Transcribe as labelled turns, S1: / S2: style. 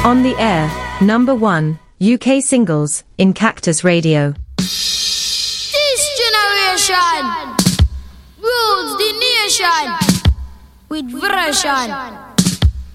S1: On the air, #1, UK singles, in Cactus Radio.
S2: This generation rules the nation with version.